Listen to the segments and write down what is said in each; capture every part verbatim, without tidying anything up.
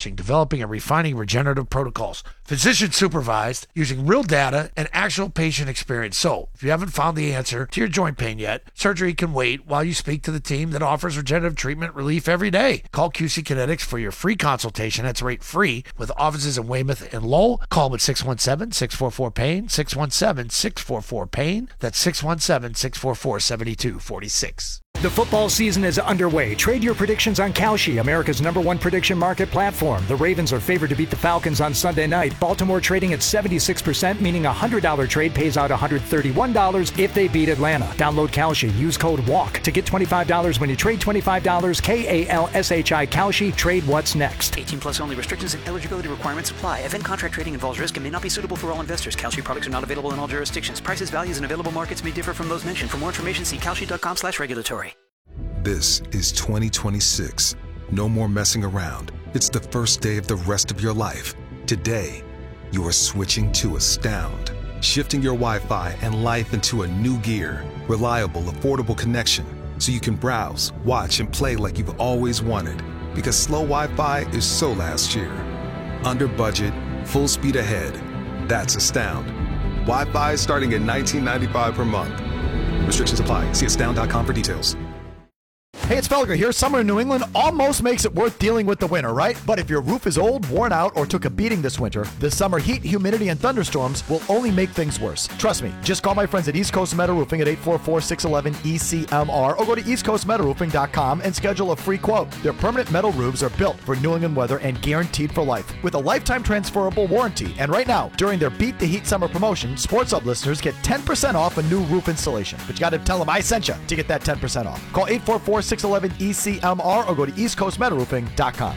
researching, developing, and refining regenerative protocols. Physician supervised, using real data and actual patient experience. So, if you haven't found the answer to your joint pain yet, surgery can wait while you speak to the team that offers regenerative treatment relief every day. Call Q C Kinetics for your free consultation. That's rate free with offices in Weymouth and Lowell. Call them at six one seven, six four four, pain, six one seven, six four four, pain. That's six one seven, six four four, seven two four six. The football season is underway. Trade your predictions on Kalshi, America's number one prediction market platform. The Ravens are favored to beat the Falcons on Sunday night. Baltimore trading at seventy-six percent, meaning a one hundred dollars trade pays out one hundred thirty-one dollars if they beat Atlanta. Download Kalshi. Use code WALK to get twenty-five dollars when you trade twenty-five dollars. K A L S H I Kalshi. Trade what's next. eighteen plus only. Restrictions and eligibility requirements apply. Event contract trading involves risk and may not be suitable for all investors. Kalshi products are not available in all jurisdictions. Prices, values, and available markets may differ from those mentioned. For more information, see kalshi.com slash regulatory. This is twenty twenty-six. No more messing around. It's the first day of the rest of your life. Today, you are switching to Astound, shifting your Wi-Fi and life into a new gear. Reliable, affordable connection, so you can browse, watch, and play like you've always wanted. Because slow Wi-Fi is so last year. Under budget, full speed ahead. That's Astound. Wi-Fi starting at nineteen ninety-five per month. Restrictions apply. See astound dot com for details. Hey, it's Felger here. Summer in New England almost makes it worth dealing with the winter, right? But if your roof is old, worn out, or took a beating this winter, the summer heat, humidity, and thunderstorms will only make things worse. Trust me. Just call my friends at East Coast Metal Roofing at eight four four, six one one, E C M R or go to east coast metal roofing dot com and schedule a free quote. Their permanent metal roofs are built for New England weather and guaranteed for life with a lifetime transferable warranty. And right now, during their Beat the Heat Summer promotion, Sports Hub listeners get ten percent off a new roof installation. But you got to tell them I sent you to get that ten percent off. Call eight four four, six one one, E C M R or go to east coast metal roofing dot com.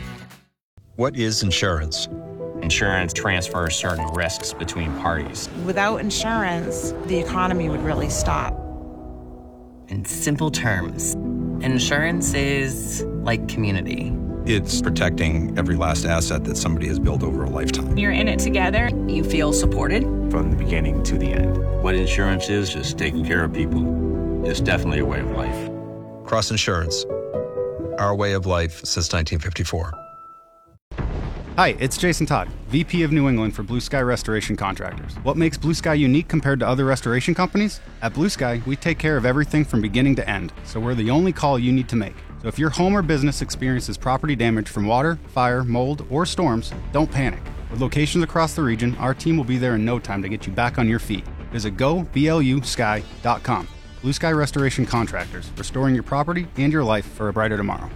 What is insurance? Insurance transfers certain risks between parties. Without insurance, the economy would really stop. In simple terms, insurance is like community. It's protecting every last asset that somebody has built over a lifetime. You're in it together. You feel supported. From the beginning to the end. What insurance is, just taking care of people. It's definitely a way of life. Cross Insurance. Our way of life since nineteen fifty-four. Hi, it's Jason Todd, V P of New England for Blue Sky Restoration Contractors. What makes Blue Sky unique compared to other restoration companies? At Blue Sky, we take care of everything from beginning to end, so we're the only call you need to make. So if your home or business experiences property damage from water, fire, mold, or storms, don't panic. With locations across the region, our team will be there in no time to get you back on your feet. Visit go B L U sky dot com. Blue Sky Restoration Contractors, restoring your property and your life for a brighter tomorrow.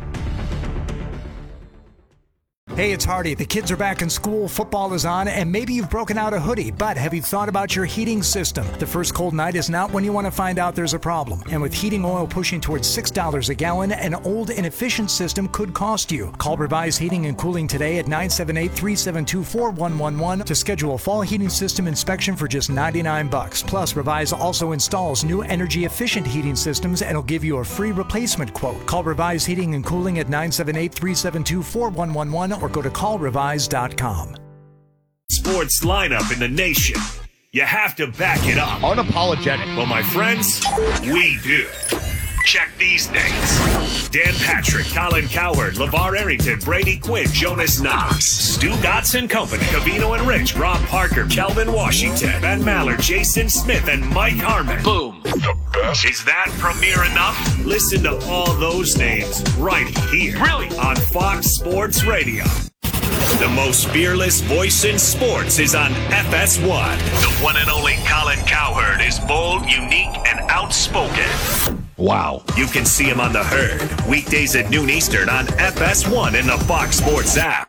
Hey, it's Hardy. The kids are back in school, football is on, and maybe you've broken out a hoodie, but have you thought about your heating system? The first cold night is not when you want to find out there's a problem. And with heating oil pushing towards six dollars a gallon, an old, inefficient system could cost you. Call Revise Heating and Cooling today at nine seven eight, three seven two, four one one one to schedule a fall heating system inspection for just ninety-nine bucks. Plus, Revise also installs new energy-efficient heating systems and will give you a free replacement quote. Call Revise Heating and Cooling at nine seven eight, three seven two, four one one one or go to call revise dot com. Sports lineup in the nation. You have to back it up. Unapologetic. Well, my friends, we do. Check these names. Dan Patrick, Colin Cowherd, LeVar Arrington, Brady Quinn, Jonas Knox, Stu Gotts and Company, Cavino and Rich, Rob Parker, Kelvin Washington, Ben Maller, Jason Smith, and Mike Harmon. Boom. The best. Is that premiere enough? Listen to all those names right here. Really? On Fox Sports Radio. The most fearless voice in sports is on F S one. The one and only Colin Cowherd is bold, unique, and outspoken. Wow. You can see him on The Herd, weekdays at noon Eastern on F S one in the Fox Sports app.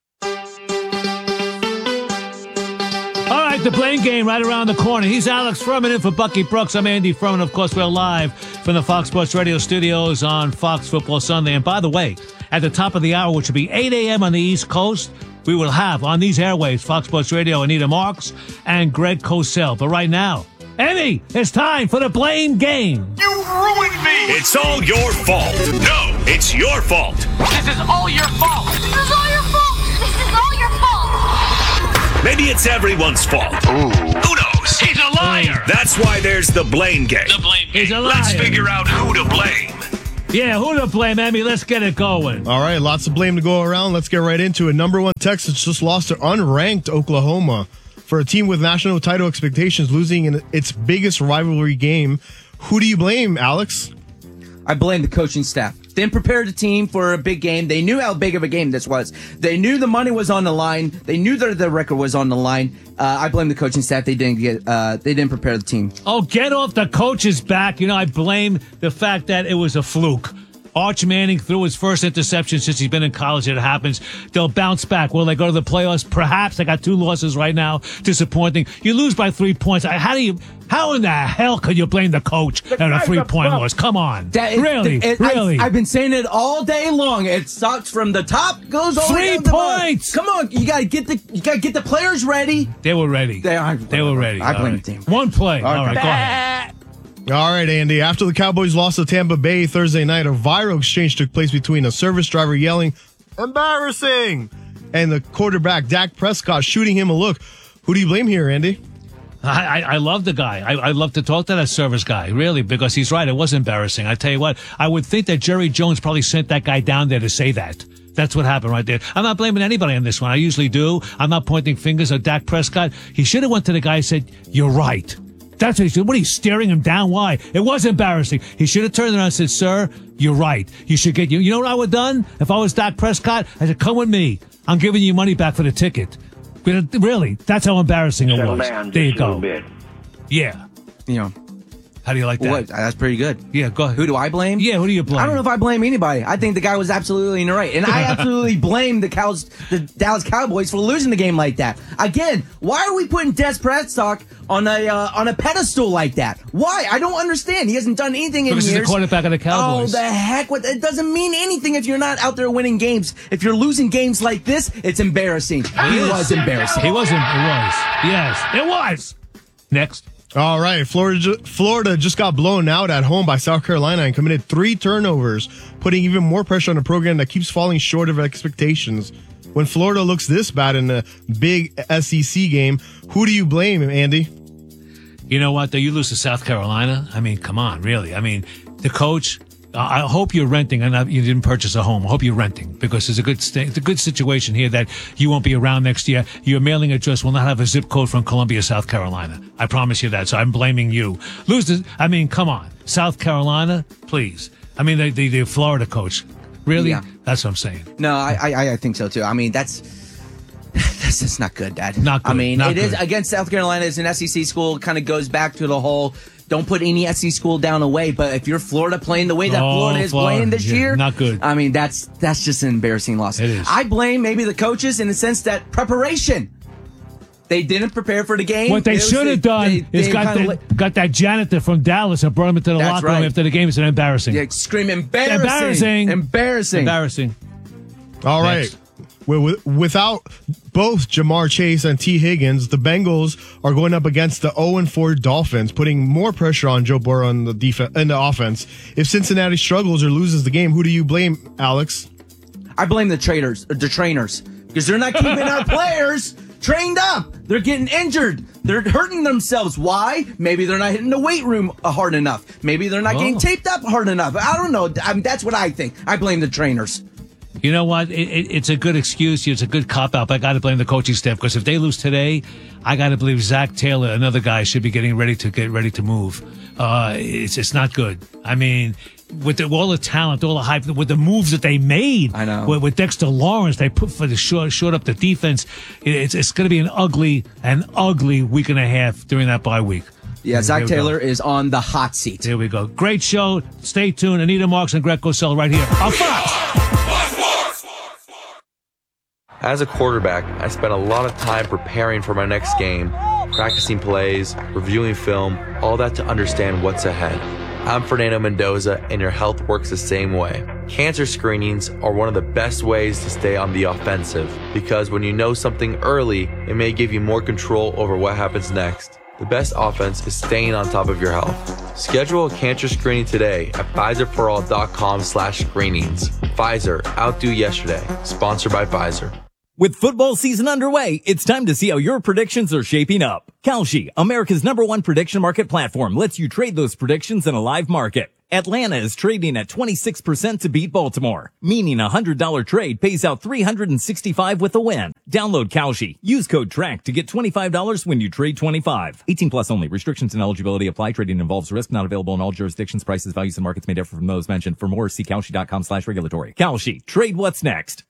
All right, the Blaine game right around the corner. He's Alex Furman in for Bucky Brooks. I'm Andy Furman. Of course, we're live from the Fox Sports Radio studios on Fox Football Sunday. And by the way, at the top of the hour, which will be eight a.m. on the East Coast, we will have on these airwaves, Fox Sports Radio, Anita Marks and Greg Cosell. But right now, Emmy, it's time for the Blaine game. You ruined me! It's all your fault. No, it's your fault. This is all your fault. This is all your fault. This is all your fault. Maybe it's everyone's fault. Ooh. Who knows? He's a liar. That's why there's the Blaine game. The Blaine game. He's a liar. Let's figure out who to blame. Yeah, who to blame, Emmy? Let's get it going. All right, lots of blame to go around. Let's get right into it. Number one, Texas just lost to unranked Oklahoma. For a team with national title expectations losing in its biggest rivalry game, who do you blame, Alex? I blame the coaching staff. Didn't prepare the team for a big game. They knew how big of a game this was. They knew the money was on the line. They knew that the record was on the line. Uh, I blame the coaching staff. They didn't get. Uh, they didn't prepare the team. Oh, get off the coach's back. You know, I blame the fact that it was a fluke. Arch Manning threw his first interception since he's been in college. It happens. They'll bounce back. Will they go to the playoffs? Perhaps. They got two losses right now. Disappointing. You lose by three points. How do you? How in the hell could you blame the coach and a three-point loss? Come on. That, it, really? It, really? I, I've been saying it all day long. It sucks from the top, goes all the way Three down points. The Come on, you gotta get the you gotta get the players ready. They were ready. They are. They were ready. I blame right. the team. One play. All right, all right, go ahead. All right, Andy. After the Cowboys lost to Tampa Bay Thursday night, a viral exchange took place between a service driver yelling, "Embarrassing!" and the quarterback, Dak Prescott, shooting him a look. Who do you blame here, Andy? I, I, I love the guy. I, I love to talk to that service guy, really, because he's right. It was embarrassing. I tell you what, I would think that Jerry Jones probably sent that guy down there to say that. That's what happened right there. I'm not blaming anybody on this one. I usually do. I'm not pointing fingers at Dak Prescott. He should have went to the guy and said, "You're right." That's what he said. What are you staring him down? Why? It was embarrassing. He should have turned around and said, "Sir, you're right. You should get you." You know what I would have done if I was Dak Prescott? I said, "Come with me. I'm giving you money back for the ticket." But really, that's how embarrassing it Settle was. down There you just a go. little bit. Yeah. You know. How do you like that? What? That's pretty good. Yeah, go ahead. Who do I blame? Yeah, who do you blame? I don't know if I blame anybody. I think the guy was absolutely right. And I absolutely blame the Cows, the Dallas Cowboys for losing the game like that. Again, why are we putting Des Prescott on a uh, on a pedestal like that? Why? I don't understand. He hasn't done anything in because years. Because he's the quarterback of the Cowboys. Oh, the heck. What? It doesn't mean anything if you're not out there winning games. If you're losing games like this, it's embarrassing. He was embarrassing. He wasn't. It was. Yes, it was. Next. All right, Florida, Florida just got blown out at home by South Carolina and committed three turnovers, putting even more pressure on a program that keeps falling short of expectations. When Florida looks this bad in a big S E C game, who do you blame, Andy? You know what? Though you lose to South Carolina, I mean, come on, really. I mean, the coach. I hope you're renting and you didn't purchase a home. I hope you're renting because it's a good st- it's a good situation here that you won't be around next year. Your mailing address will not have a zip code from Columbia, South Carolina. I promise you that. So I'm blaming you. Lose the, I mean, come on. South Carolina, please. I mean, the, the, the Florida coach. Really? Yeah. That's what I'm saying. No, I, I I think so too. I mean, that's that's just not good, Dad. Not good. I mean, not it good. is against South Carolina as an S E C school. Kind of goes back to the whole. Don't put any S E C school down away, but if you're Florida playing the way that Oh, Florida is Florida. playing this Yeah, year, not good. I mean, that's that's just an embarrassing loss. It is. I blame maybe the coaches in the sense that preparation. They didn't prepare for the game. What they It was- should have done they- is they got kinda the, got that janitor from Dallas and brought him into the That's locker room right. after the game. It's embarrassing. Yeah, scream embarrassing. Embarrassing. Embarrassing. Embarrassing. All right. Next. With- Without both Jamar Chase and T. Higgins, the Bengals are going up against the oh and four Dolphins, putting more pressure on Joe Burrow in the defense in the offense. If Cincinnati struggles or loses the game, who do you blame, Alex? I blame the traders, the trainers, because they're not keeping our players trained up. They're getting injured. They're hurting themselves. Why? Maybe they're not hitting the weight room hard enough. Maybe they're not Oh. getting taped up hard enough. I don't know. I mean, that's what I think. I blame the trainers. You know what? It, it, it's a good excuse. It's a good cop-out. But I got to blame the coaching staff because if they lose today, I got to believe Zach Taylor, another guy, should be getting ready to get ready to move. Uh, it's it's not good. I mean, with the, all the talent, all the hype, with the moves that they made, I know. With, with Dexter Lawrence, they put for the short, short up the defense. It, it's it's going to be an ugly, an ugly week and a half during that bye week. Yeah, Here Zach we Taylor go. is on the hot seat. There we go. Great show. Stay tuned. Anita Marks and Greg Cosell right here on Fox. As a quarterback, I spent a lot of time preparing for my next game, practicing plays, reviewing film, all that to understand what's ahead. I'm Fernando Mendoza, and your health works the same way. Cancer screenings are one of the best ways to stay on the offensive, because when you know something early, it may give you more control over what happens next. The best offense is staying on top of your health. Schedule a cancer screening today at Pfizer for all dot com slash screenings. Pfizer, outdo yesterday. Sponsored by Pfizer. With football season underway, it's time to see how your predictions are shaping up. Kalshi, America's number one prediction market platform, lets you trade those predictions in a live market. Atlanta is trading at twenty-six percent to beat Baltimore, meaning a one hundred dollars trade pays out three hundred sixty-five dollars with a win. Download Kalshi. Use code TRACK to get twenty-five dollars when you trade twenty-five dollars. eighteen plus only. Restrictions and eligibility apply. Trading involves risk. Not available in all jurisdictions. Prices, values, and markets may differ from those mentioned. For more, see Kalshi.com slash regulatory. Kalshi. Trade what's next.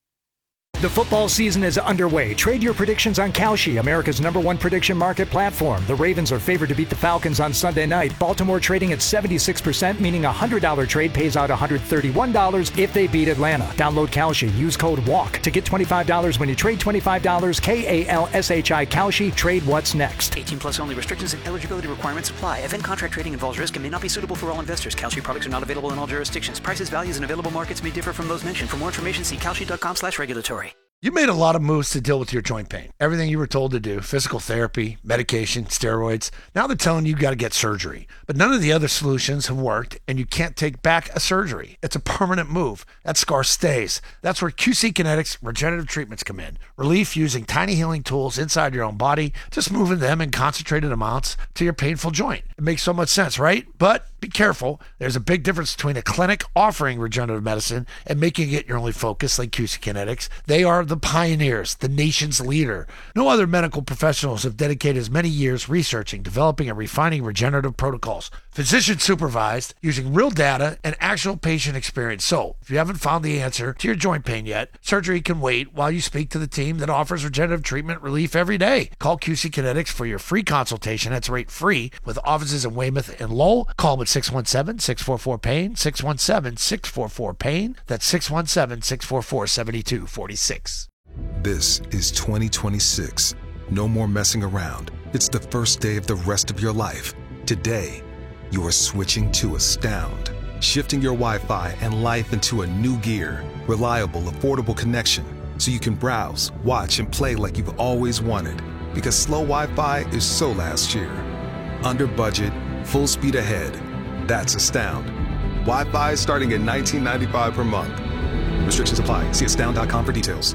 The football season is underway. Trade your predictions on Kalshi, America's number one prediction market platform. The Ravens are favored to beat the Falcons on Sunday night. Baltimore trading at seventy-six percent, meaning a one hundred dollars trade pays out one hundred thirty-one dollars if they beat Atlanta. Download Kalshi. Use code WALK to get twenty-five dollars when you trade twenty-five dollars. K A L S H I Kalshi. Trade what's next. eighteen plus only. Restrictions and eligibility requirements apply. Event contract trading involves risk and may not be suitable for all investors. Kalshi products are not available in all jurisdictions. Prices, values, and available markets may differ from those mentioned. For more information, see Kalshi.com slash regulatory. You made a lot of moves to deal with your joint pain. Everything you were told to do, physical therapy, medication, steroids. Now they're telling you you got to get surgery. But none of the other solutions have worked, and you can't take back a surgery. It's a permanent move. That scar stays. That's where Q C Kinetics regenerative treatments come in. Relief using tiny healing tools inside your own body, just moving them in concentrated amounts to your painful joint. It makes so much sense, right? But be careful. There's a big difference between a clinic offering regenerative medicine and making it your only focus like Q C Kinetics. They are the pioneers, the nation's leader. No other medical professionals have dedicated as many years researching, developing, and refining regenerative protocols, physician supervised, using real data and actual patient experience. So, if you haven't found the answer to your joint pain yet, surgery can wait while you speak to the team that offers regenerative treatment relief every day. Call Q C Kinetics for your free consultation. That's rate free with offices in Weymouth and Lowell. Call them at six one seven, six four four, pain, six one seven, six four four, pain. That's six one seven, six four four, seven two four six. This is twenty twenty-six. No more messing around. It's the first day of the rest of your life. Today, you are switching to Astound, shifting your Wi-Fi and life into a new gear. Reliable, affordable connection, so you can browse, watch, and play like you've always wanted. Because slow Wi-Fi is so last year. Under budget, full speed ahead. That's Astound. Wi-Fi starting at nineteen ninety-five per month. Restrictions apply. See astound dot com for details.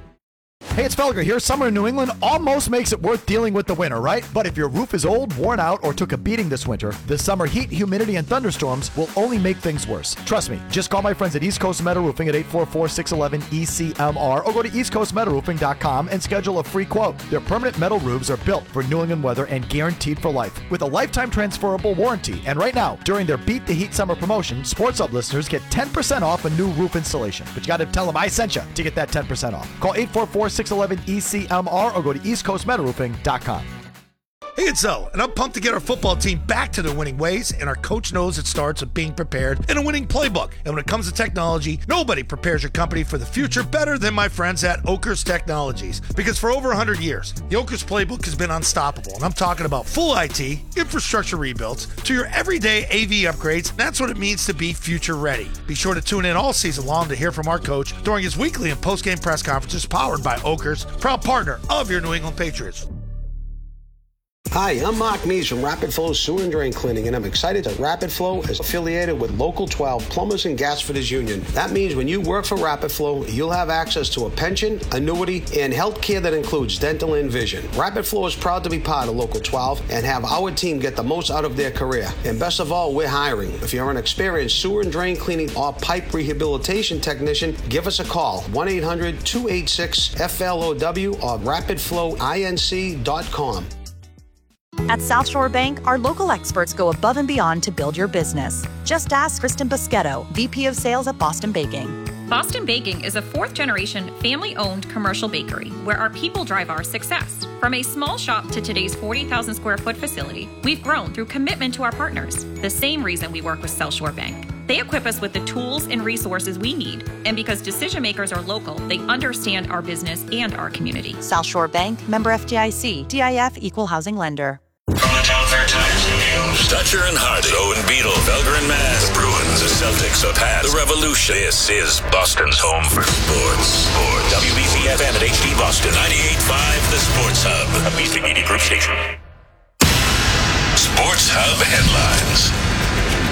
Hey, it's Felger here. Summer in New England almost makes it worth dealing with the winter, right? But if your roof is old, worn out, or took a beating this winter, the summer heat, humidity, and thunderstorms will only make things worse. Trust me. Just call my friends at East Coast Metal Roofing at eight four four, six one one, E C M R or go to east coast metal roofing dot com and schedule a free quote. Their permanent metal roofs are built for New England weather and guaranteed for life with a lifetime transferable warranty. And right now, during their Beat the Heat Summer promotion, Sports Hub listeners get ten percent off a new roof installation. But you got to tell them I sent you to get that ten percent off. Call eight four four, six one one, E C M R or go to east coast metal roofing dot com. Hey, it's Zoe, and I'm pumped to get our football team back to their winning ways, and our coach knows it starts with being prepared and a winning playbook. And when it comes to technology, nobody prepares your company for the future better than my friends at Oakers Technologies. Because for over one hundred years, the Oakers playbook has been unstoppable, and I'm talking about full I T, infrastructure rebuilds, to your everyday A V upgrades, and that's what it means to be future ready. Be sure to tune in all season long to hear from our coach during his weekly and post-game press conferences powered by Oakers, proud partner of your New England Patriots. Hi, I'm Mark Mees from Rapid Flow Sewer and Drain Cleaning, and I'm excited that Rapid Flow is affiliated with Local twelve Plumbers and Gas Fitters Union. That means when you work for Rapid Flow, you'll have access to a pension, annuity, and health care that includes dental and vision. Rapid Flow is proud to be part of Local twelve and have our team get the most out of their career. And best of all, we're hiring. If you're an experienced sewer and drain cleaning or pipe rehabilitation technician, give us a call, one eight hundred, two eight six, F L O W or rapid flow inc dot com. At South Shore Bank, our local experts go above and beyond to build your business. Just ask Kristen Boschetto, V P of Sales at Boston Baking. Boston Baking is a fourth-generation, family-owned commercial bakery where our people drive our success. From a small shop to today's forty thousand square foot facility, we've grown through commitment to our partners, the same reason we work with South Shore Bank. They equip us with the tools and resources we need, and because decision makers are local, they understand our business and our community. South Shore Bank, member F D I C, D I F Equal Housing Lender. From the Town Fair Times and News, Dutcher and Hardy, Owen Beetle, Felger and Mass, the Bruins, the Celtics, the Pats, the Revolution. This is Boston's home for sports. Sports. W B C F M at H D Boston, ninety-eight point five, the Sports Hub, a Beasley Media Group station. Sports Hub headlines.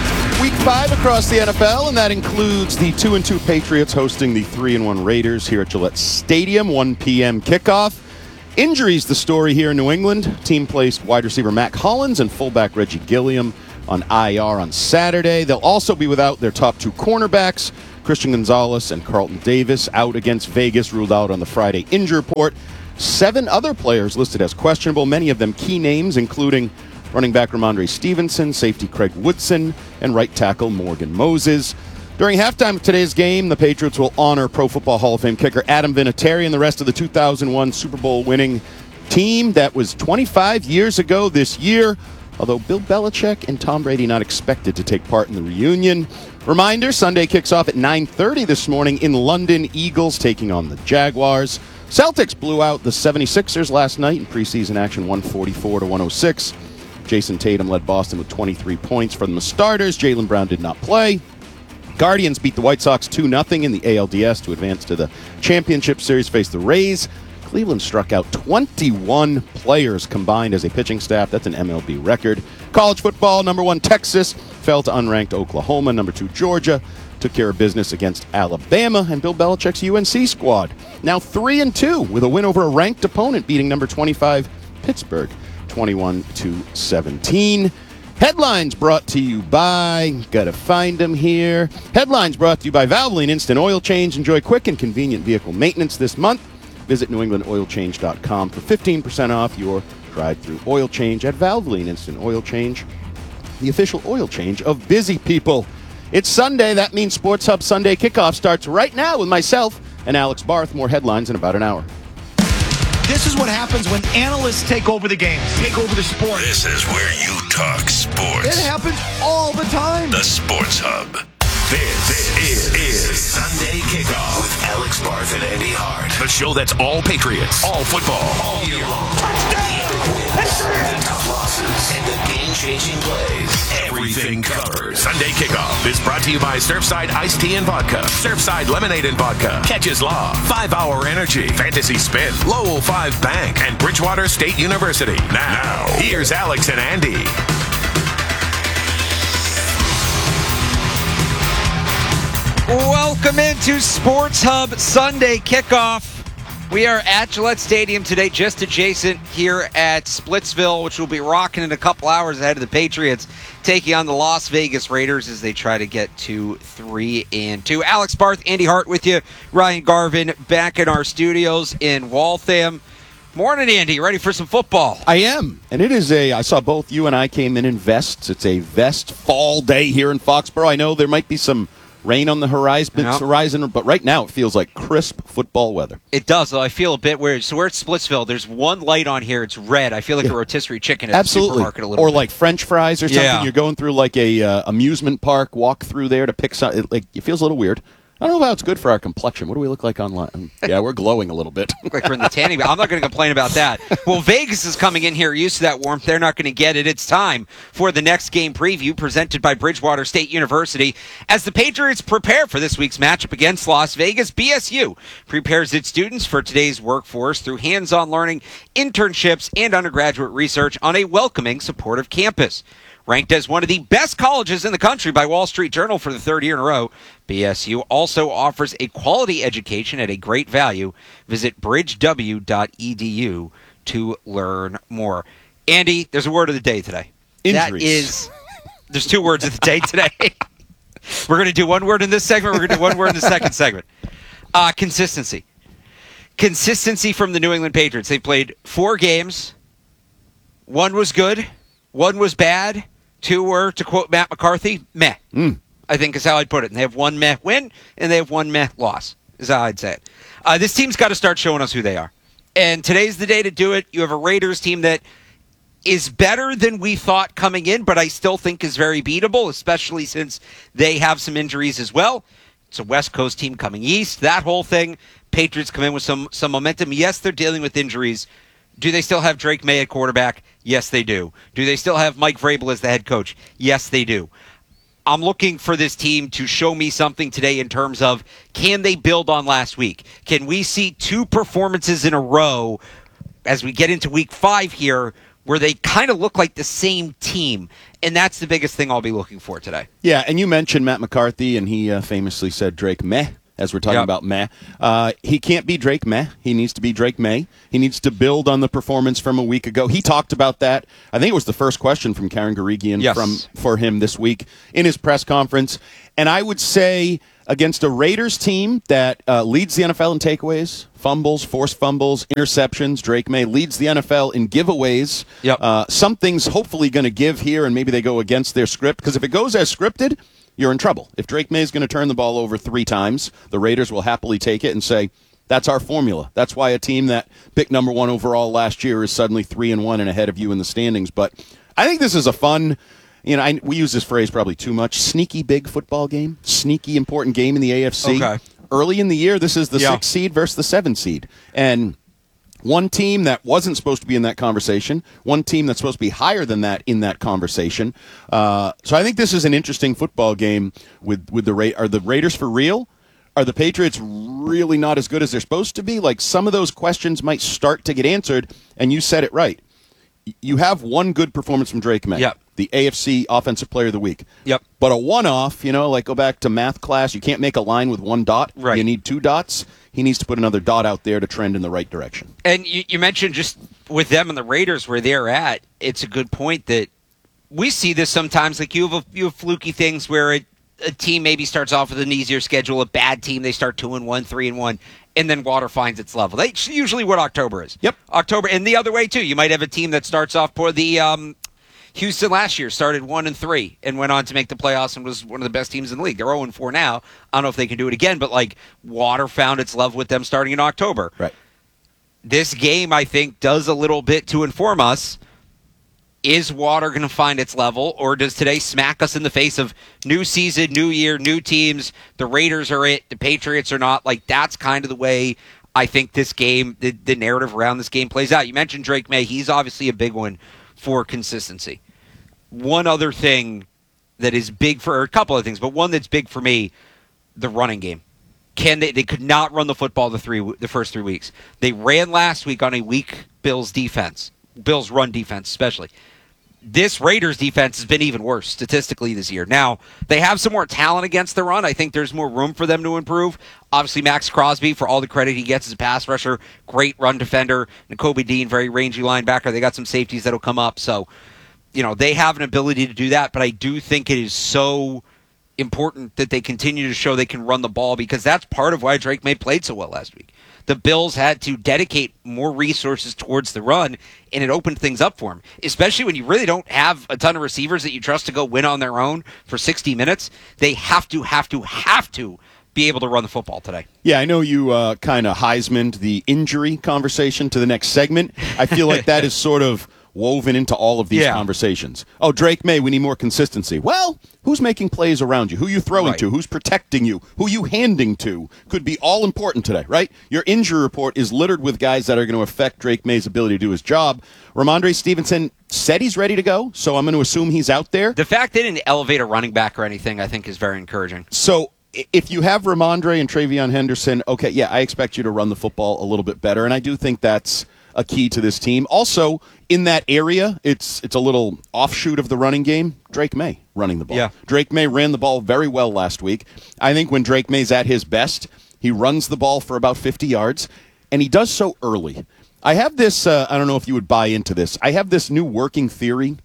Week five across the N F L, and that includes the two and two Patriots hosting the three and one Raiders here at Gillette Stadium, one p.m. kickoff. Injuries the story here in New England. Team placed wide receiver Mac Hollins and fullback Reggie Gilliam on I R on Saturday. They'll also be without their top two cornerbacks, Christian Gonzalez and Carlton Davis, out against Vegas, ruled out on the Friday injury report. Seven other players listed as questionable, many of them key names, including running back Ramondre Stevenson, safety Craig Woodson, and right tackle Morgan Moses. During halftime of today's game, the Patriots will honor Pro Football Hall of Fame kicker Adam Vinatieri and the rest of the two thousand one Super Bowl winning team. That was twenty-five years ago this year, although Bill Belichick and Tom Brady not expected to take part in the reunion. Reminder, Sunday kicks off at nine thirty this morning in London. Eagles taking on the Jaguars. Celtics blew out the seventy-sixers last night in preseason action, one forty-four to one oh six. Jason Tatum led Boston with twenty-three points from the starters. Jaylen Brown did not play. Guardians beat the White Sox two nothing in the A L D S to advance to the championship series, face the Rays. Cleveland struck out twenty-one players combined as a pitching staff. That's an M L B record. College football, number one Texas fell to unranked Oklahoma. Number two Georgia took care of business against Alabama, and Bill Belichick's U N C squad now three and two with a win over a ranked opponent, beating number twenty-five Pittsburgh twenty-one to seventeen. Headlines brought to you by, gotta find them here. Headlines brought to you by Valvoline Instant Oil Change. Enjoy quick and convenient vehicle maintenance this month. Visit new england oil change dot com for fifteen percent off your drive-through oil change at Valvoline Instant Oil Change, the official oil change of busy people. It's Sunday. That means Sports Hub Sunday Kickoff starts right now with myself and Alex Barth. More headlines in about an hour. This is what happens when analysts take over the games, take over the sport. This is where you talk sports. It happens all the time. The Sports Hub. This, this is, is Sunday Kickoff with Alex Barth and Andy Hart. The show that's all Patriots, all football, all year long. Touchdown! The tough losses and the game-changing plays. Everything covered. Sunday Kickoff is brought to you by Surfside Iced Tea and Vodka, Surfside Lemonade and Vodka, Catches Law, five hour Energy, Fantasy Spin, Lowell five Bank, and Bridgewater State University. Now, now here's Alex and Andy. Welcome into Sports Hub Sunday Kickoff. We are at Gillette Stadium today, just adjacent here at Splitsville, which will be rocking in a couple hours ahead of the Patriots, taking on the Las Vegas Raiders as they try to get to three and two. Alex Barth, Andy Hart with you. Ryan Garvin back in our studios in Waltham. Morning, Andy. Ready for some football? I am. And it is a, I saw both you and I came in in vests. It's a vest fall day here in Foxborough. I know there might be some rain on the horizon, Yeah. horizon, but right now it feels like crisp football weather. It does, though. I feel a bit weird. So we're at Splitsville. There's one light on here. It's red. I feel like yeah. a rotisserie chicken at Absolutely. the supermarket a little or bit. like French fries or something. Yeah. You're going through like a uh, amusement park, walk through there to pick something. Like, it feels a little weird. I don't know how it's good for our complexion. What do we look like online? Yeah, we're glowing a little bit. Like we're in the tanning. I'm not going to complain about that. Well, Vegas is coming in here used to that warmth. They're not going to get it. It's time for the next game preview presented by Bridgewater State University. As the Patriots prepare for this week's matchup against Las Vegas, B S U prepares its students for today's workforce through hands-on learning, internships, and undergraduate research on a welcoming, supportive campus. Ranked as one of the best colleges in the country by Wall Street Journal for the third year in a row, B S U also offers a quality education at a great value. Visit bridge w dot e d u to learn more. Andy, there's a word of the day today. Injuries. That is, there's two words of the day today. We're going to do one word in this segment. We're going to do one word in the second segment. Uh, consistency. Consistency from the New England Patriots. They played four games. One was good. One was bad. Two were, to quote Matt McCarthy, meh. Mm. I think is how I'd put it. And they have one meh win, and they have one meh loss, is how I'd say it. Uh, this team's got to start showing us who they are. And today's the day to do it. You have a Raiders team that is better than we thought coming in, but I still think is very beatable, especially since they have some injuries as well. It's a West Coast team coming east. That whole thing. Patriots come in with some, some momentum. Yes, they're dealing with injuries. Do they still have Drake May at quarterback? Yes, they do. Do they still have Mike Vrabel as the head coach? Yes, they do. I'm looking for this team to show me something today in terms of, can they build on last week? Can we see two performances in a row as we get into week five here where they kind of look like the same team. And that's the biggest thing I'll be looking for today. Yeah, and you mentioned Matt McCarthy, and he uh, famously said Drake meh, as we're talking Yep. about meh. Uh, he can't be Drake meh. He needs to be Drake May. He needs to build on the performance from a week ago. He talked about that. I think it was the first question from Karen Garigian Yes. from for him this week in his press conference. And I would say against a Raiders team that uh, leads the N F L in takeaways, fumbles, forced fumbles, interceptions, Drake May leads the N F L in giveaways. Yep. Uh, something's hopefully going to give here, and maybe they go against their script. Because if it goes as scripted, you're in trouble. If Drake May is going to turn the ball over three times, the Raiders will happily take it and say, that's our formula. That's why a team that picked number one overall last year is suddenly three and one and ahead of you in the standings. But I think this is a fun, you know, I, we use this phrase probably too much, sneaky big football game, sneaky important game in the A F C. Okay. Early in the year, this is the Yeah. sixth seed versus the seventh seed. And one team that wasn't supposed to be in that conversation, one team that's supposed to be higher than that in that conversation. Uh, so I think this is an interesting football game with, with the Ra- Are the Raiders for real? Are the Patriots really not as good as they're supposed to be? Like, some of those questions might start to get answered, and you said it right. Y- You have one good performance from Drake May, Yep. the A F C Offensive Player of the Week. Yep. But a one-off, you know, like go back to math class, you can't make a line with one dot. Right. You need two dots. He needs to put another dot out there to trend in the right direction. And you, you mentioned just with them and the Raiders where they're at, it's a good point that we see this sometimes. Like you have, a, you have fluky things where a, a team maybe starts off with an easier schedule, a bad team, they start two and one, three and one, and then water finds its level. That's usually what October is. Yep. October, and the other way too. You might have a team that starts off for the um, Houston last year started one and three and went on to make the playoffs and was one of the best teams in the league. They're zero and four now. I don't know if they can do it again, but like water found its level with them starting in October. Right. This game, I think, does a little bit to inform us. Is water going to find its level, or does today smack us in the face of new season, new year, new teams? The Raiders are it, the Patriots are not. Like, that's kind of the way I think this game, the, the narrative around this game plays out. You mentioned Drake May. He's obviously a big one for consistency. One other thing that is big for, or a couple of things, but one that's big for me, the running game. Can they? They could not run the football the three the first three weeks. They ran last week on a weak Bills defense, Bills run defense especially. This Raiders defense has been even worse statistically this year. Now, they have some more talent against the run. I think there's more room for them to improve. Obviously, Max Crosby, for all the credit he gets as a pass rusher, great run defender. Nakobe Dean, very rangy linebacker. They got some safeties that'll come up. So, you know, they have an ability to do that, but I do think it is so important that they continue to show they can run the ball, because that's part of why Drake May played so well last week. The Bills had to dedicate more resources towards the run, and it opened things up for him, especially when you really don't have a ton of receivers that you trust to go win on their own for sixty minutes. They have to, have to, have to be able to run the football today. Yeah, I know you uh, kind of Heisman'd the injury conversation to the next segment. I feel like that is sort of woven into all of these Yeah. conversations. Oh, Drake May, we need more consistency. Well, who's making plays around you? Who you throwing Right. to? Who's protecting you? Who you handing to? Could be all important today, right? Your injury report is littered with guys that are going to affect Drake May's ability to do his job. Ramondre Stevenson said he's ready to go, so I'm going to assume he's out there. The fact they didn't elevate a running back or anything, I think, is very encouraging. So i- if you have Ramondre and Travion Henderson, okay, yeah, I expect you to run the football a little bit better, and I do think that's a key to this team. Also, in that area, it's it's a little offshoot of the running game. Drake May running the ball. Yeah. Drake May ran the ball very well last week. I think when Drake May's at his best, he runs the ball for about fifty yards, and he does so early. I have this, uh, I don't know if you would buy into this, I have this new working theory.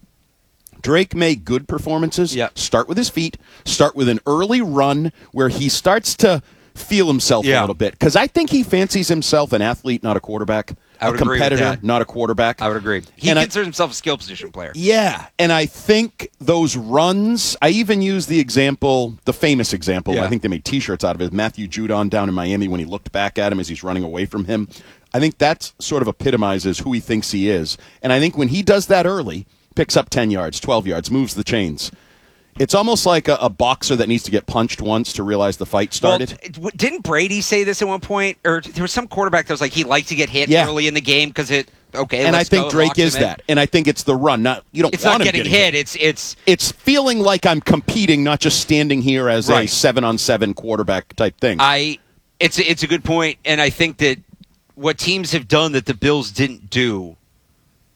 Drake May good performances Yeah. start with his feet, start with an early run where he starts to feel himself Yeah. a little bit. Because I think he fancies himself an athlete, not a quarterback. I would a agree with competitor, that. not a quarterback. I would agree. He And I- considers himself a skill position player. Yeah, and I think those runs, I even use the example, the famous example, Yeah. I think they made T-shirts out of it, Matthew Judon down in Miami when he looked back at him as he's running away from him. I think that sort of epitomizes who he thinks he is. And I think when he does that early, picks up ten yards, twelve yards, moves the chains, it's almost like a, a boxer that needs to get punched once to realize the fight started. Well, it- didn't Brady say this at one point? Or there was some quarterback that was like he liked to get hit Yeah. early in the game because it, okay, and I let's think go, Drake locks him is in. that. And I think it's the run. Not you don't It's want not him getting, getting hit. It's it's It's feeling like I'm competing, not just standing here as a Right. seven-on-seven quarterback type thing. I. It's a, it's a good point, and I think that what teams have done that the Bills didn't do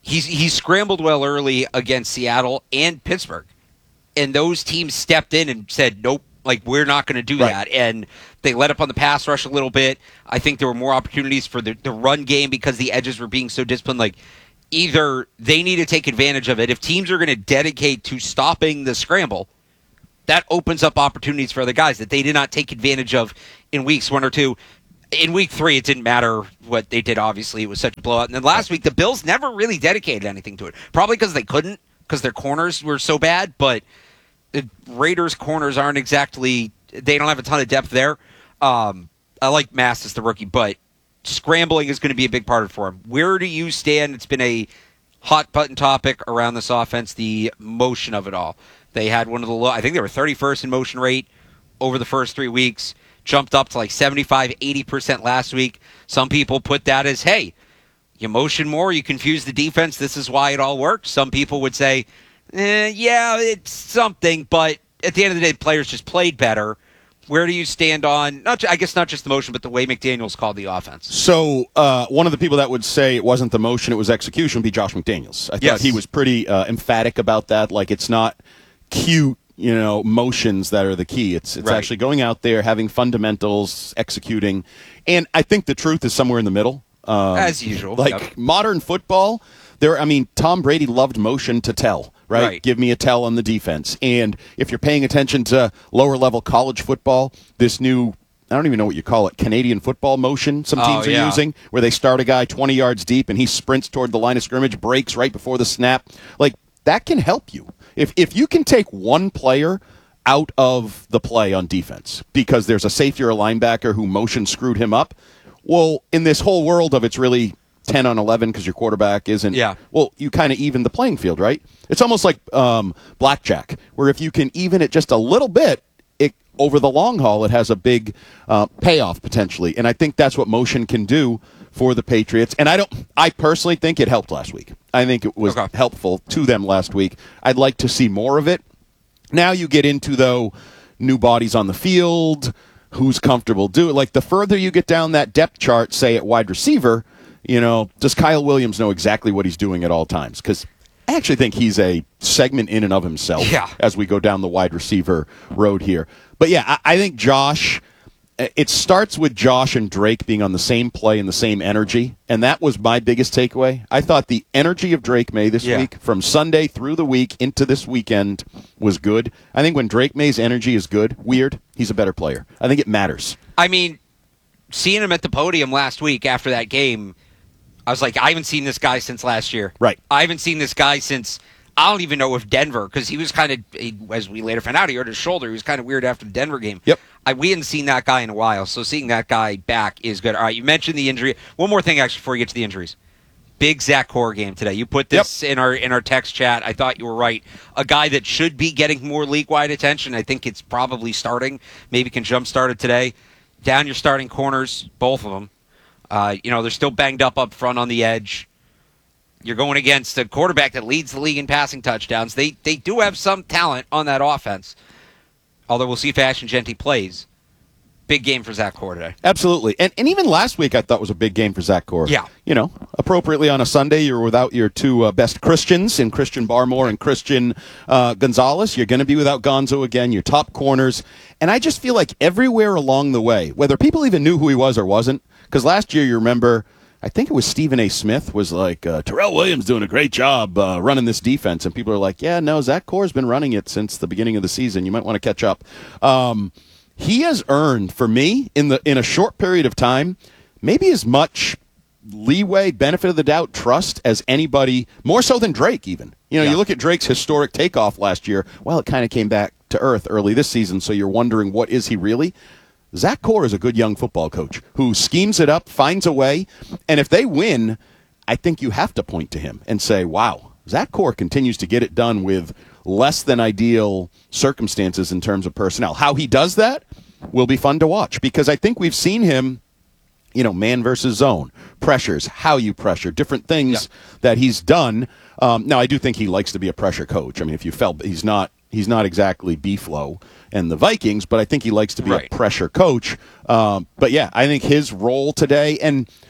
he's he scrambled well early against Seattle and Pittsburgh, and those teams stepped in and said, nope, like we're not going to do Right. that, and they let up on the pass rush a little bit. I think there were more opportunities for the, the run game because the edges were being so disciplined. Like either they need to take advantage of it. If teams are going to dedicate to stopping the scramble, that opens up opportunities for other guys that they did not take advantage of in weeks one or two. In week three, it didn't matter what they did, obviously. It was such a blowout. And then last week, the Bills never really dedicated anything to it. Probably because they couldn't, because their corners were so bad. But the Raiders' corners aren't exactly – they don't have a ton of depth there. Um, I like Mastis, the rookie, but scrambling is going to be a big part of it for him. Where do you stand? It's been a hot-button topic around this offense, the motion of it all. They had one of the low – I think they were thirty-first in motion rate over the first three weeks. Jumped up to like seventy-five, eighty percent last week. Some people put that as, hey, you motion more, you confuse the defense, this is why it all worked. Some people would say, eh, yeah, it's something, but at the end of the day, players just played better. Where do you stand on, not I guess not just the motion, but the way McDaniels called the offense? So uh, one of the people that would say it wasn't the motion, it was execution, would be Josh McDaniels. I thought Yes. he was pretty uh, emphatic about that. Like, it's not cute, you know, motions that are the key. It's it's Right. actually going out there, having fundamentals, executing. And I think the truth is somewhere in the middle. Um, As usual. Like Yep. modern football, there. I mean, Tom Brady loved motion to tell, right? Right. Give me a tell on the defense. And if you're paying attention to lower level college football, this new, I don't even know what you call it, Canadian football motion some Oh, teams are yeah. using, where they start a guy twenty yards deep and he sprints toward the line of scrimmage, breaks right before the snap. Like, that can help you. If if you can take one player out of the play on defense because there's a safety or a linebacker who motion screwed him up, well, in this whole world of it's really ten on eleven because your quarterback isn't, Yeah. well, you kind of even the playing field, right? It's almost like um, blackjack, where if you can even it just a little bit, it over the long haul, it has a big uh, payoff potentially. And I think that's what motion can do for the Patriots. And I don't, I personally think it helped last week. I think it was Okay. helpful to them last week. I'd like to see more of it. Now you get into, though, new bodies on the field, who's comfortable do it. Like, the further you get down that depth chart, say at wide receiver, you know, does Kyle Williams know exactly what he's doing at all times? Because I actually think he's a segment in and of himself Yeah. as we go down the wide receiver road here. But, yeah, I, I think Josh, it starts with Josh and Drake being on the same play and the same energy, and that was my biggest takeaway. I thought the energy of Drake May this Yeah. week, from Sunday through the week into this weekend, was good. I think when Drake May's energy is good, weird, he's a better player. I think it matters. I mean, seeing him at the podium last week after that game, I was like, I haven't seen this guy since last year. Right. I haven't seen this guy since, I don't even know if Denver, because he was kind of, as we later found out, he hurt his shoulder. He was kind of weird after the Denver game. Yep. I, we hadn't seen that guy in a while, so seeing that guy back is good. All right, you mentioned the injury. One more thing, actually, before you get to the injuries. Big Zach Core game today. You put this in our in our text chat. I thought you were right. A guy that should be getting more league-wide attention. I think it's probably starting. Maybe can jumpstart it today. Down your starting corners, both of them. Uh, you know, they're still banged up up front on the edge. You're going against a quarterback that leads the league in passing touchdowns. They they do have some talent on that offense. Although we'll see if Ashton Genty plays. Big game for Zach Core today. Absolutely. And and even last week I thought was a big game for Zach Core. Yeah. You know, appropriately on a Sunday, you're without your two uh, best Christians in Christian Barmore and Christian uh, Gonzalez. You're going to be without Gonzo again, your top corners. And I just feel like everywhere along the way, whether people even knew who he was or wasn't, because last year you remember, I think it was Stephen A. Smith was like, uh, Terrell Williams doing a great job uh, running this defense. And people are like, yeah, no, Zach Core's been running it since the beginning of the season. You might want to catch up. Um, he has earned, for me, in the in a short period of time, maybe as much leeway, benefit of the doubt, trust as anybody, more so than Drake even. You know, Yeah. you look at Drake's historic takeoff last year. Well, it kind of came back to earth early this season, so you're wondering, what is he really? Zach Core is a good young football coach who schemes it up, finds a way, and if they win, I think you have to point to him and say, wow, Zach Core continues to get it done with less than ideal circumstances in terms of personnel. How he does that will be fun to watch, because I think we've seen him, you know, man versus zone, pressures, how you pressure, different things Yeah. that he's done. Um, now, I do think he likes to be a pressure coach. I mean, if you felt he's not, he's not exactly B-Flow and the Vikings, but I think he likes to be Right. a pressure coach. Um, but yeah, I think his role today, and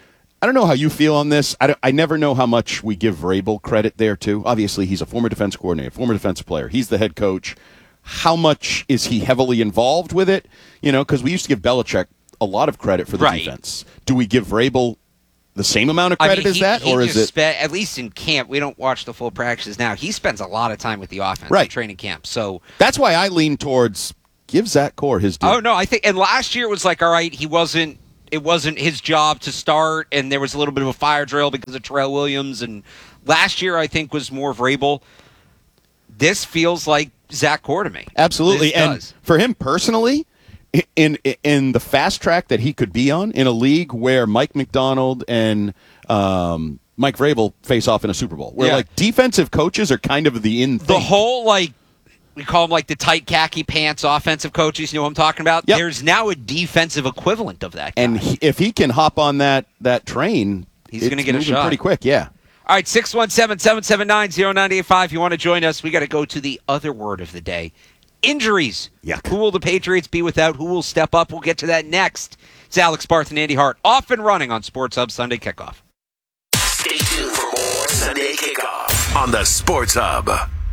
I don't know how you feel on this. I, don't, I never know how much we give Vrabel credit there, too. Obviously, he's a former defense coordinator, former defensive player. He's the head coach. How much is he heavily involved with it? You know, because we used to give Belichick a lot of credit for the right. defense. Do we give Vrabel the same amount of credit I mean, as he, that, he or is it? Spe- at least in camp, we don't watch the full practices now. He spends a lot of time with the offense right. in training camp. So that's why I lean towards give Zach Core his due. Oh no, I think and last year it was like, all right, he wasn't. It wasn't his job to start, and there was a little bit of a fire drill because of Terrell Williams. And last year, I think, was more Vrabel. This feels like Zach Core to me. Absolutely, This and does. for him personally, in in the fast track that he could be on in a league where Mike McDonald and um, Mike Vrabel face off in a Super Bowl, where Yeah. like defensive coaches are kind of the in The thing. whole like. We call them like the tight khaki pants offensive coaches. You know what I'm talking about? Yep. There's now a defensive equivalent of that guy. And he, if he can hop on that that train, He's it's going to get a moving shot. pretty quick. Yeah. All right, six one seven, seven seven nine, zero nine eight five. If you want to join us, we got to go to the other word of the day. Injuries. Yuck. Who will the Patriots be without? Who will step up? We'll get to that next. It's Alex Barth and Andy Hart, off and running on Sports Hub Sunday Kickoff. Stay tuned for more Sunday Kickoff on the Sports Hub.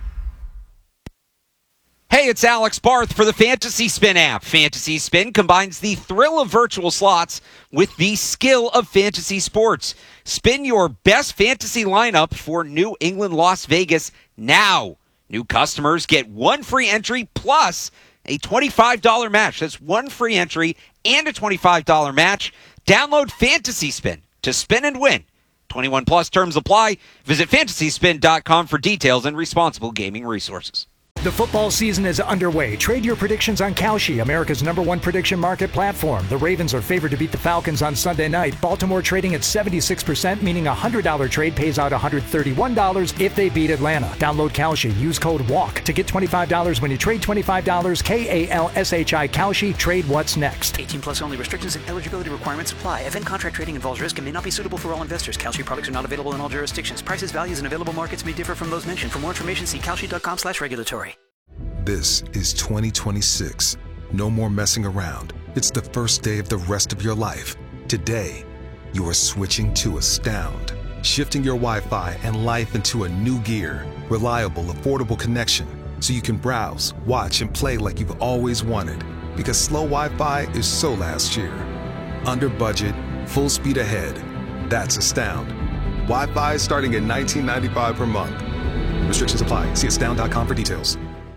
Hey, it's Alex Barth for the Fantasy Spin app. Fantasy Spin combines the thrill of virtual slots with the skill of fantasy sports. Spin your best fantasy lineup for New England, Las Vegas now. New customers get one free entry plus a twenty-five dollars match. That's one free entry and a twenty-five dollars match. Download Fantasy Spin to spin and win. twenty-one plus terms apply. Visit fantasy spin dot com for details and responsible gaming resources. The football season is underway. Trade your predictions on Kalshi, America's number one prediction market platform. The Ravens are favored to beat the Falcons on Sunday night. Baltimore trading at seventy-six percent, meaning a one hundred dollars trade pays out one hundred thirty-one dollars if they beat Atlanta. Download Kalshi. Use code WALK to get twenty-five dollars when you trade twenty-five dollars. K A L S H I Kalshi. Trade what's next. eighteen plus only. Restrictions and eligibility requirements apply. Event contract trading involves risk and may not be suitable for all investors. Kalshi products are not available in all jurisdictions. Prices, values, and available markets may differ from those mentioned. For more information, see kalshi dot com slash regulatory. This is twenty twenty-six. No more messing around. It's the first day of the rest of your life. Today, you are switching to Astound, shifting your Wi-Fi and life into a new gear. Reliable, affordable connection, so you can browse, watch, and play like you've always wanted. Because slow Wi-Fi is so last year. Under budget, full speed ahead. That's Astound. Wi-Fi starting at nineteen ninety-five per month. Restrictions apply. See astound dot com for details.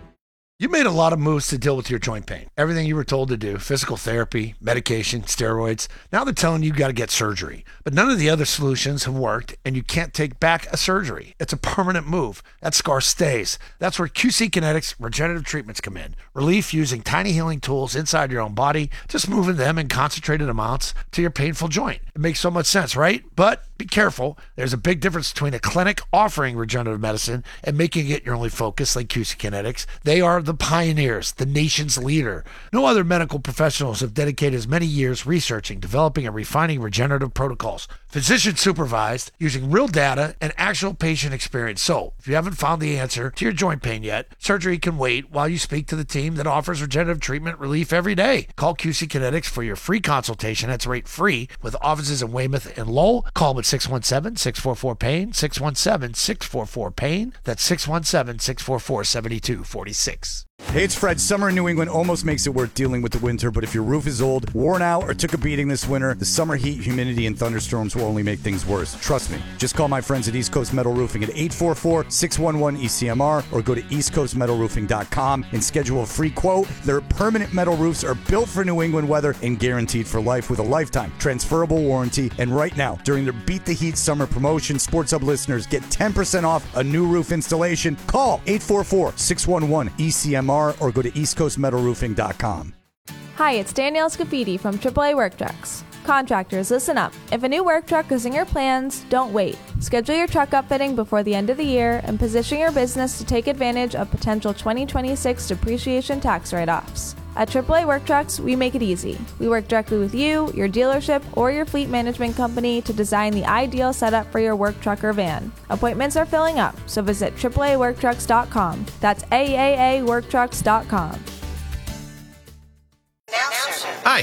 You made a lot of moves to deal with your joint pain. Everything you were told to do, physical therapy, medication, steroids. Now they're telling you you got to get surgery. But none of the other solutions have worked, and you can't take back a surgery. It's a permanent move. That scar stays. That's where Q C Kinetics regenerative treatments come in. Relief using tiny healing tools inside your own body, just moving them in concentrated amounts to your painful joint. It makes so much sense, right? But be careful. There's a big difference between a clinic offering regenerative medicine and making it your only focus like Q C Kinetics. They are the pioneers, the nation's leader. No other medical professionals have dedicated as many years researching, developing, and refining regenerative protocols. Physician supervised, using real data and actual patient experience. So, if you haven't found the answer to your joint pain yet, surgery can wait while you speak to the team that offers regenerative treatment relief every day. Call Q C Kinetics for your free consultation. That's rate free with offices in Weymouth and Lowell. Call them at six one seven, six four four, pain, six one seven, six four four, pain. That's six one seven, six four four, seven two four six. Hey, it's Fred. Summer in New England almost makes it worth dealing with the winter, but if your roof is old, worn out, or took a beating this winter, the summer heat, humidity, and thunderstorms will only make things worse. Trust me. Just call my friends at East Coast Metal Roofing at eight four four, six one one, E C M R or go to east coast metal roofing dot com and schedule a free quote. Their permanent metal roofs are built for New England weather and guaranteed for life with a lifetime transferable warranty. And right now, during their Beat the Heat summer promotion, Sports Hub listeners get ten percent off a new roof installation. Call eight four four, six one one, E C M R or go to east coast metal roofing dot com. Hi, it's Danielle Scafidi from triple A Work Trucks. Contractors, listen up. If a new work truck is in your plans, don't wait. Schedule your truck upfitting before the end of the year and position your business to take advantage of potential twenty twenty-six depreciation tax write-offs. At triple A Work Trucks, we make it easy. We work directly with you, your dealership, or your fleet management company to design the ideal setup for your work truck or van. Appointments are filling up, so visit triple A work trucks dot com. That's A A A work trucks dot com. Hi,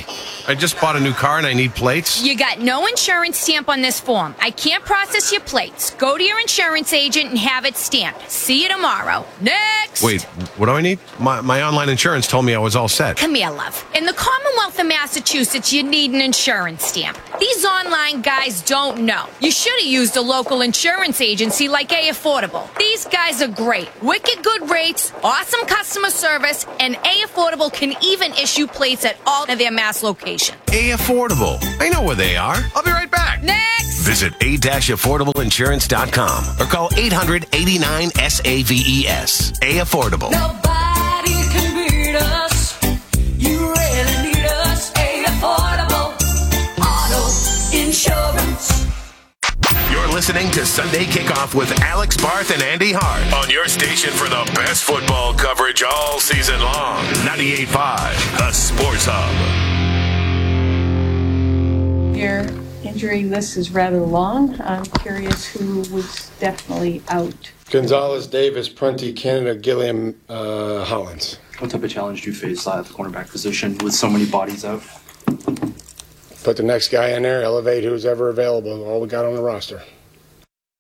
I just bought a new car and I need plates. You got no insurance stamp on this form. I can't process your plates. Go to your insurance agent and have it stamped. See you tomorrow. Next! Wait, what do I need? My, my online insurance told me I was all set. Come here, love. In the Commonwealth of Massachusetts, you need an insurance stamp. These online guys don't know. You should have used a local insurance agency like A Affordable. These guys are great. Wicked good rates, awesome customer service, and A Affordable can even issue plates at all of their Mass locations. A Affordable. I know where they are. I'll be right back. Next! Visit a dash affordable insurance dot com or call eight hundred eighty-nine S A V E S. A Affordable. Nobody can beat us. You really need us. A Affordable Auto Insurance. You're listening to Sunday Kickoff with Alex Barth and Andy Hart on your station for the best football coverage all season long. ninety-eight point five, The Sports Hub. Your injury list is rather long. I'm curious who was definitely out. Gonzalez, Davis, Prunty, Canada, Gilliam, uh, Hollins. What type of challenge do you face at the cornerback position with so many bodies out? Put the next guy in there, elevate who's ever available, all we got on the roster.